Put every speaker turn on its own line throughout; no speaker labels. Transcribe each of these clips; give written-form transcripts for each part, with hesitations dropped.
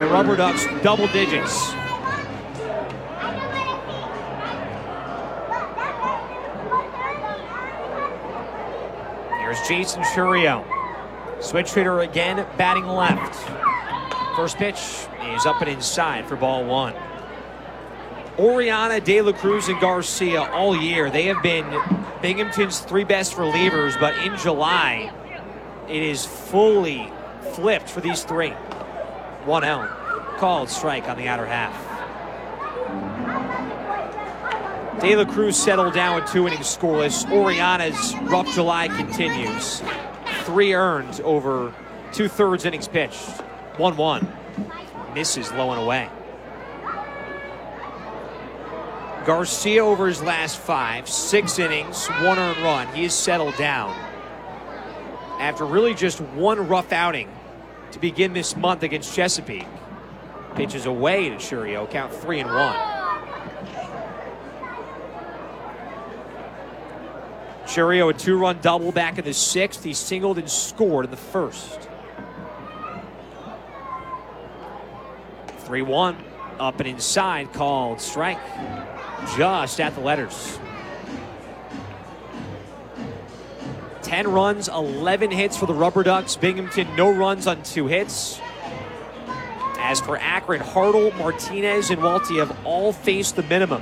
Rubber Ducks double digits. Here's Jason Chourio. Switch hitter again, batting left. First pitch is up and inside for ball one. Oriana, De La Cruz, and Garcia all year, they have been Binghamton's three best relievers, but in July, it is fully flipped for these three. 1-0, called strike on the outer half. De La Cruz settled down with 2 innings scoreless. Oriana's rough July continues. 3 earned over 2/3 innings pitched. 1-1, misses low and away. Garcia over his last 5, 6 innings, 1 earned run. He has settled down after really just 1 rough outing to begin this month against Chesapeake. Pitches away to Chourio, count 3-1. Chourio a 2-run double back in the 6th. He singled and scored in the 1st. 3-1, up and inside, called strike. Just at the letters. 10 runs, 11 hits for the Rubber Ducks. Binghamton, no runs on 2 hits. As for Akron, Hartle, Martinez, and Walty have all faced the minimum.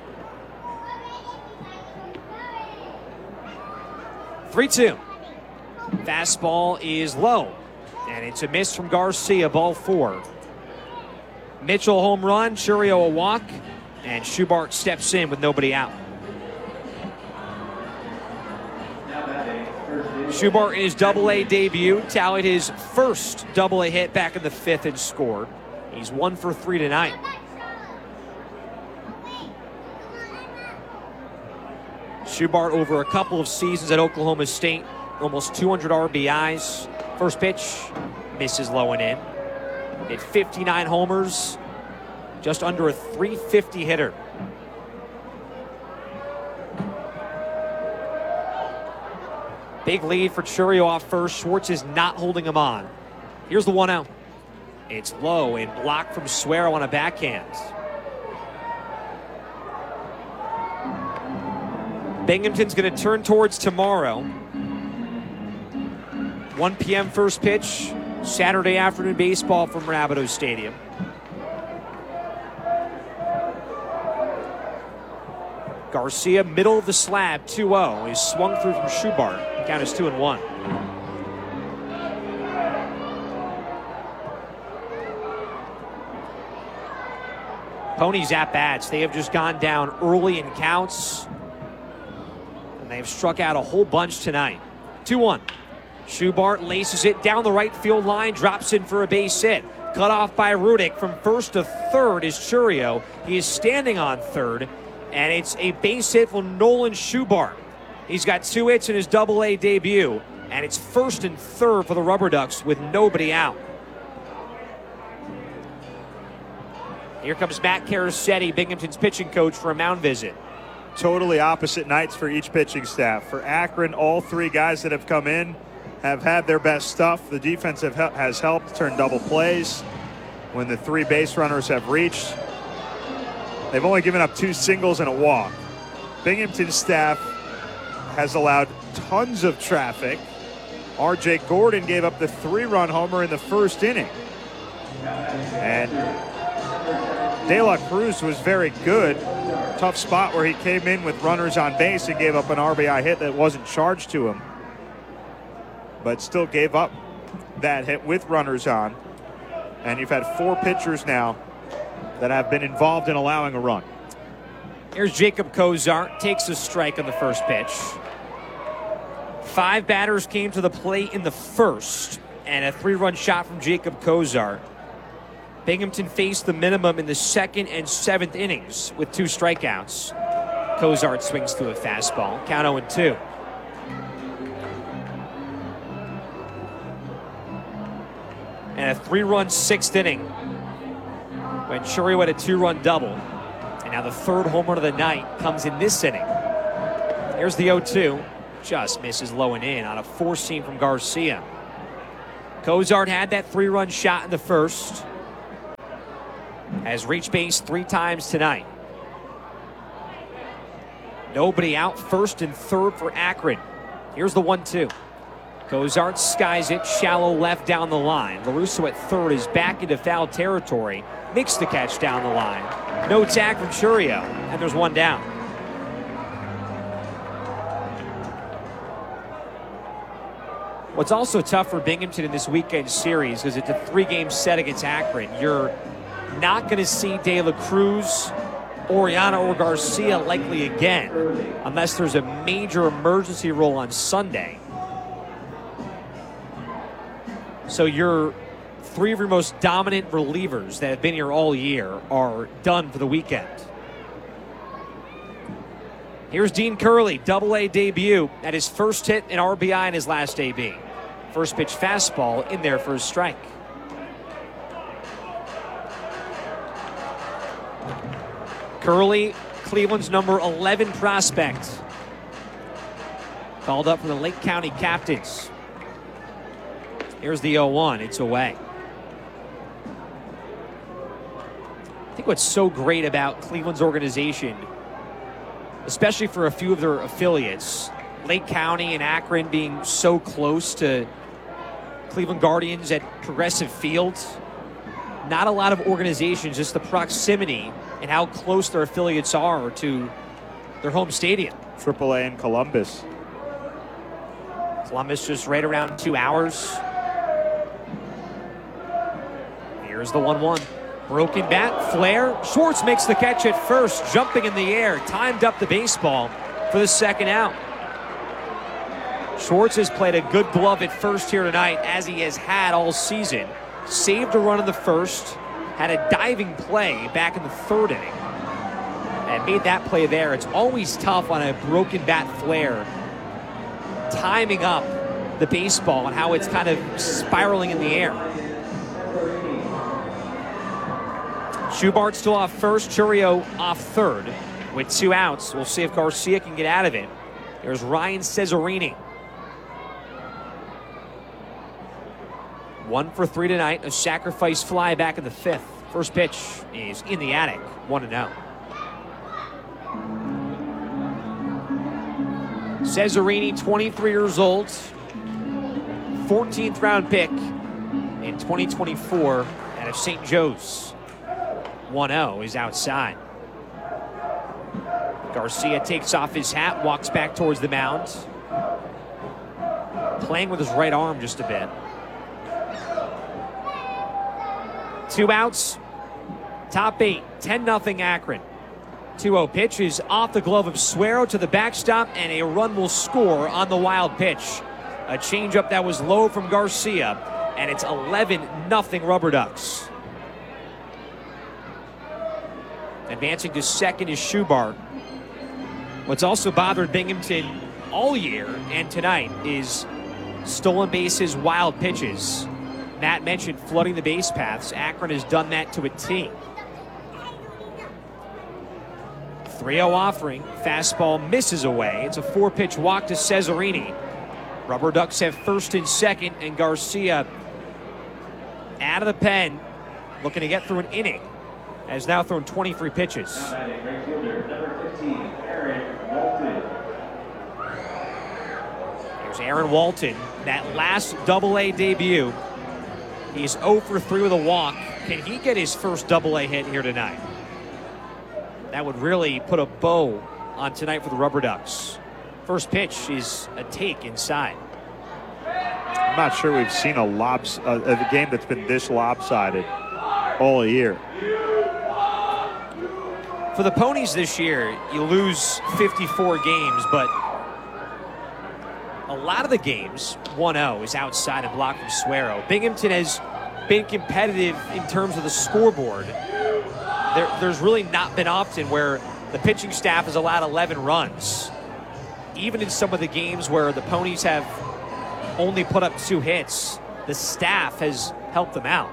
3-2. Fastball is low, and it's a miss from Garcia, ball 4. Mitchell home run, Chourio a walk, and Schubart steps in with nobody out. Schubart in his Double-A debut tallied his first Double-A hit back in the 5th and scored. He's 1 for 3 tonight. Schubart over a couple of seasons at Oklahoma State, almost 200 RBIs. First pitch, misses low and in. Hit 59 homers, just under a 350 hitter. Big lead for Chourio off first. Schwartz is not holding him on. Here's the 1-0. It's low and blocked from Suero on a backhand. Binghamton's going to turn towards tomorrow. 1 p.m. first pitch, Saturday afternoon baseball from Rapido Stadium. Garcia, middle of the slab, 2-0. He's swung through from Schubart. Count is 2-1. Ponies at bats. They have just gone down early in counts, and they've struck out a whole bunch tonight. 2-1. Schubart laces it down the right field line, drops in for a base hit. Cut off by Rudick. From first to third is Chourio. He is standing on third, and it's a base hit for Nolan Schubart. He's got 2 hits in his Double-A debut, and it's first and third for the Rubber Ducks with nobody out. Here comes Matt Carasetti, Binghamton's pitching coach, for a mound visit.
Totally opposite nights for each pitching staff. For Akron, all 3 guys that have come in have had their best stuff. The defense has helped turn double plays when the 3 base runners have reached. They've only given up 2 singles and a walk. Binghamton's staff has allowed tons of traffic. R.J. Gordon gave up the 3-run homer in the 1st inning. And De La Cruz was very good. Tough spot where he came in with runners on base and gave up an RBI hit that wasn't charged to him, but still gave up that hit with runners on. And you've had 4 pitchers now that have been involved in allowing a run.
Here's Jacob Cozart, takes a strike on the first pitch. 5 batters came to the plate in the 1st, and a 3-run shot from Jacob Cozart. Binghamton faced the minimum in the 2nd and 7th innings with 2 strikeouts. Cozart swings through a fastball. Count 0-2. And a 3-run 6th inning when Chourio had a 2-run double. And now the 3rd home run of the night comes in this inning. Here's the 0-2. Just misses low and in on a 4-seam from Garcia. Cozart had that 3-run shot in the 1st. has reached base 3 times tonight. Nobody out, first and third for Akron. Here's the 1-2. Cozart skies it, shallow left down the line. LaRusso at third is back into foul territory. Makes the catch down the line. No tag from Churio, and there's one down. What's also tough for Binghamton in this weekend series is it's a 3-game set against Akron. You're not going to see De La Cruz, Oriana, or Garcia likely again unless there's a major emergency role on Sunday. So your 3 of your most dominant relievers that have been here all year are done for the weekend. Here's Dean Curley, Double-A debut at his first hit and RBI in his last AB. First pitch fastball in there for a strike. Curley, Cleveland's number 11 prospect. Called up from the Lake County Captains. Here's the 0-1. It's away. I think what's so great about Cleveland's organization, especially for a few of their affiliates, Lake County and Akron being so close to Cleveland Guardians at Progressive Field, not a lot of organizations, just the proximity and how close their affiliates are to their home stadium.
AAA in Columbus.
Columbus just right around 2 hours. Here's the 1-1. Broken bat, flare. Schwartz makes the catch at first, jumping in the air, timed up the baseball for the second out. Schwartz has played a good glove at first here tonight, as he has had all season. Saved a run in the first, had a diving play back in the 3rd inning, and made that play there. It's always tough on a broken bat flare, timing up the baseball and how it's kind of spiraling in the air. Schubart still off first, Churio off third. With 2 outs, we'll see if Garcia can get out of it. There's Ryan Cesarini. 1 for 3 tonight, a sacrifice fly back in the 5th. First pitch is in the attic, 1-0. Cesarini, 23 years old, 14th round pick in 2024 out of St. Joe's. 1-0 is outside. Garcia takes off his hat, walks back towards the mound. Playing with his right arm just a bit. 2 outs, top 8, 10-0 Akron. 2-0 pitch is off the glove of Suero to the backstop, and a run will score on the wild pitch. A changeup that was low from Garcia, and it's 11-0 Rubber Ducks. Advancing to second is Schubart. What's also bothered Binghamton all year and tonight is stolen bases, wild pitches. Matt mentioned flooding the base paths. Akron has done that to a T. 3-0 offering. Fastball misses away. It's a 4-pitch walk to Cesarini. Rubber Ducks have first and second, and Garcia out of the pen, looking to get through an inning. Has now thrown 23 pitches. Here's Aaron Walton, that last Double-A debut. He's 0 for 3 with a walk. Can he get his first Double-A hit here tonight? That would really put a bow on tonight for the Rubber Ducks. First pitch is a take inside.
I'm not sure we've seen a game that's been this lopsided all year.
For the Ponies this year, you lose 54 games, but a lot of the games, 1-0, is outside and blocked from Suero. Binghamton has been competitive in terms of the scoreboard. There's really not been often where the pitching staff has allowed 11 runs. Even in some of the games where the Ponies have only put up 2 hits, the staff has helped them out.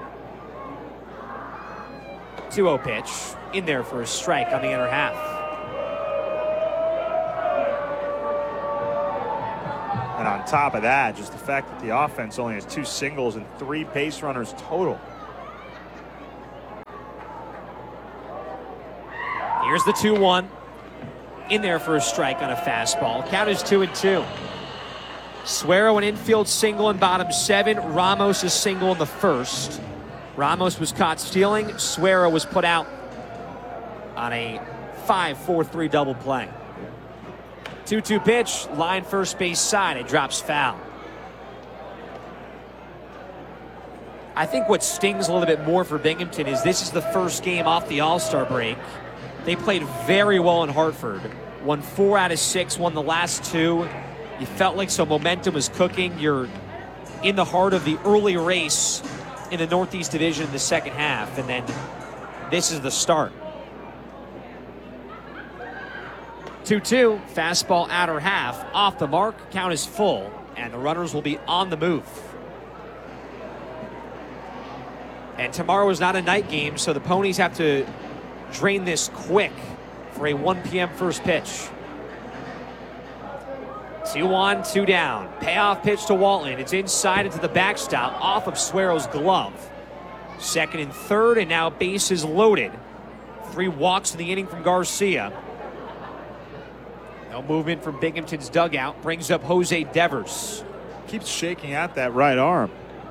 2-0 pitch in there for a strike on the inner half.
And on top of that, just the fact that the offense only has 2 singles and 3 base runners total.
Here's the 2-1. In there for a strike on a fastball. Count is 2-2. Suero an infield single in bottom 7. Ramos a single in the first. Ramos was caught stealing. Suero was put out on a 5-4-3 double play. 2-2 pitch, line first base side. It drops foul. I think what stings a little bit more for Binghamton is this is the first game off the All-Star break. They played very well in Hartford. Won 4 out of 6, won the last 2. You felt like some momentum was cooking. You're in the heart of the early race in the Northeast Division in the second half, and then this is the start. 2-2, fastball outer half, off the mark, count is full, and the runners will be on the move. And tomorrow is not a night game, so the Ponies have to drain this quick for a 1 p.m. first pitch. 2-1, 2 down. Payoff pitch to Walton. It's inside into the backstop off of Suero's glove. Second and third, and now bases loaded. 3 walks in the inning from Garcia. No movement from Binghamton's dugout. Brings up Jose Devers.
Keeps shaking out that right arm.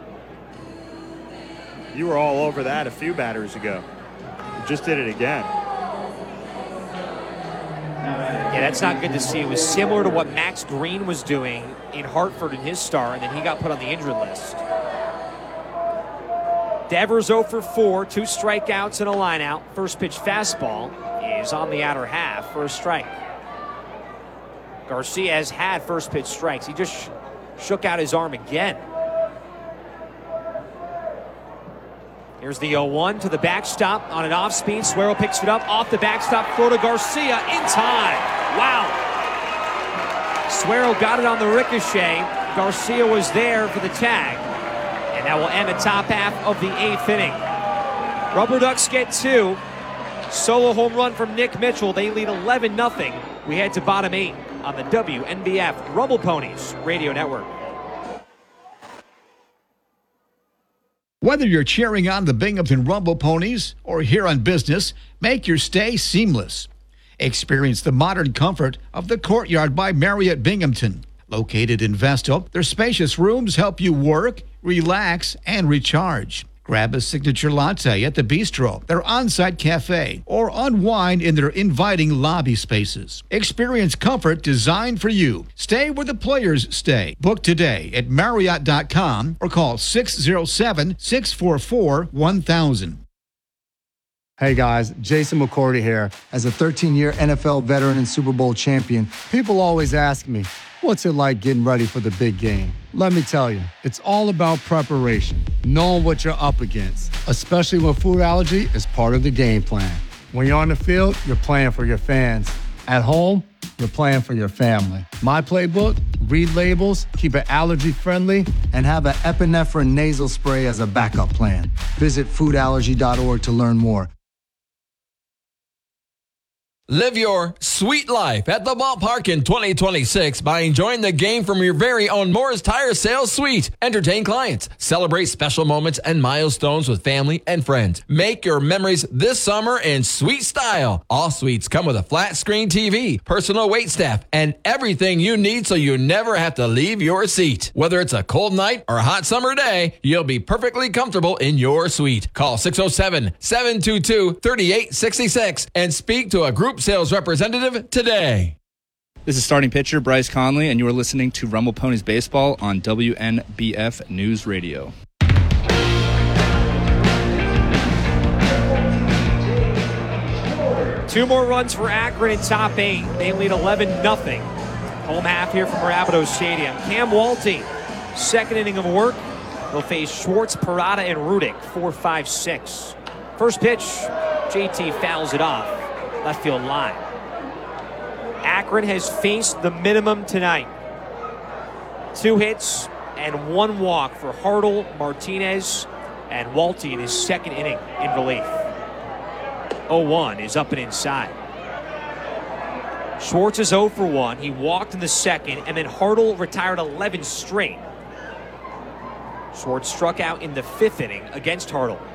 You were all over that a few batters ago. You just did it again.
Yeah, that's not good to see. It was similar to what Max Green was doing in Hartford in his start, and then he got put on the injured list. Devers 0 for 4, 2 strikeouts and a lineout. First pitch fastball is on the outer half for a strike. Garcia has had first pitch strikes. He just shook out his arm again. Here's the 0-1 to the backstop on an off-speed. Suero picks it up off the backstop. Throw to Garcia in time. Wow. Suero got it on the ricochet. Garcia was there for the tag. And that will end the top half of the 8th inning. Rubber Ducks get 2. Solo home run from Nick Mitchell. They lead 11-0. We head to bottom 8 on the WNBF Rumble Ponies Radio Network.
Whether you're cheering on the Binghamton Rumble Ponies or here on business, make your stay seamless. Experience the modern comfort of the Courtyard by Marriott Binghamton. Located in Vestal, their spacious rooms help you work, relax, and recharge. Grab a signature latte at the bistro, their on-site cafe, or unwind in their inviting lobby spaces. Experience comfort designed for you. Stay where the players stay. Book today at Marriott.com or call 607-644-1000.
Hey guys, Jason McCourty here. As a 13-year NFL veteran and Super Bowl champion, people always ask me, what's it like getting ready for the big game? Let me tell you, it's all about preparation, knowing what you're up against, especially when food allergy is part of the game plan. When you're on the field, you're playing for your fans. At home, you're playing for your family. My playbook, read labels, keep it allergy-friendly, and have an epinephrine nasal spray as a backup plan. Visit foodallergy.org to learn more.
Live your sweet life at the ballpark in 2026 by enjoying the game from your very own Morris Tire Sales Suite. Entertain clients, celebrate special moments and milestones with family and friends. Make your memories this summer in sweet style. All suites come with a flat screen TV, personal waitstaff, and everything you need so you never have to leave your seat. Whether it's a cold night or a hot summer day, you'll be perfectly comfortable in your suite. Call 607-722-3866 and speak to a group sales representative today.
This is starting pitcher Bryce Conley, and you are listening to Rumble Ponies Baseball on WNBF News Radio.
Two more runs for Akron in top 8. They lead 11-0. Home half here from Rapido Stadium. Cam Walty, second inning of work. They'll face Schwartz, Parada, and Rudick, 4-5-6. First pitch, JT fouls it off. Left field line. Akron has faced the minimum tonight. 2 hits and 1 walk for Hartle, Martinez, and Walty in his second inning in relief. 0-1 is up and inside. Schwartz is 0 for 1. He walked in the second, and then Hartle retired 11 straight. Schwartz struck out in the 5th inning against Hartle.